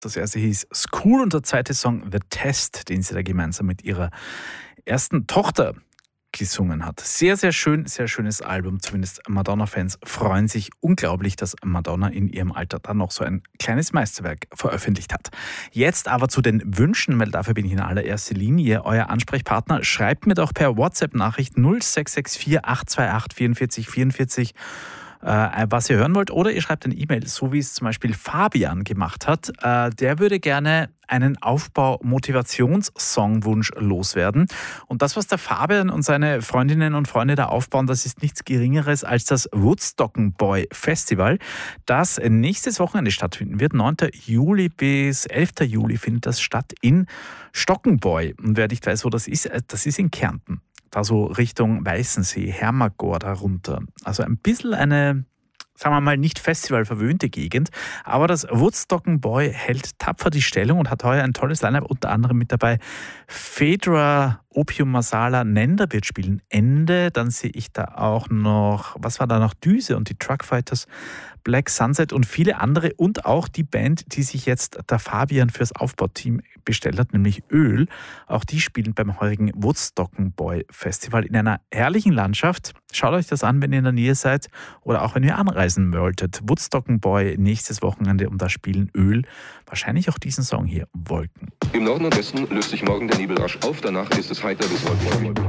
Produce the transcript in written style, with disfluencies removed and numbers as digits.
Das erste hieß School und der zweite Song The Test, den sie da gemeinsam mit ihrer ersten Tochter gesungen hat. Sehr, sehr schön, sehr schönes Album. Zumindest Madonna-Fans freuen sich unglaublich, dass Madonna in ihrem Alter dann noch so ein kleines Meisterwerk veröffentlicht hat. Jetzt aber zu den Wünschen, weil dafür bin ich in allererster Linie euer Ansprechpartner. Schreibt mir doch per WhatsApp-Nachricht 0664 828 44 44 was ihr hören wollt, oder ihr schreibt eine E-Mail, so wie es zum Beispiel Fabian gemacht hat. Der würde gerne einen Aufbau-Motivations-Songwunsch loswerden. Und das, was der Fabian und seine Freundinnen und Freunde da aufbauen, das ist nichts Geringeres als das Woodstocken Boy Festival, das nächstes Wochenende stattfinden wird. 9. Juli bis 11. Juli findet das statt in Stockenboy. Und wer nicht weiß, wo das ist in Kärnten. Da so Richtung Weißensee, Hermagor da runter. Also ein bisschen eine, sagen wir mal, nicht festivalverwöhnte Gegend. Aber das Woodstocken Boy hält tapfer die Stellung und hat heuer ein tolles Line-Up, unter anderem mit dabei Phaedra, Opium Masala, Nenda wird spielen Ende. Dann sehe ich da auch noch, was war da noch? Düse und die Truckfighters, Black Sunset und viele andere. Und auch die Band, die sich jetzt der Fabian fürs Aufbauteam bestellt hat, nämlich Öl. Auch die spielen beim heurigen Woodstocken Boy Festival in einer herrlichen Landschaft. Schaut euch das an, wenn ihr in der Nähe seid oder auch wenn ihr anreisen wolltet. Woodstocken Boy nächstes Wochenende und da spielen Öl. Wahrscheinlich auch diesen Song hier, Wolken. Im Norden und Westen löst sich morgen der Nebelrasch auf. Danach ist es heiter bis wolkenlos.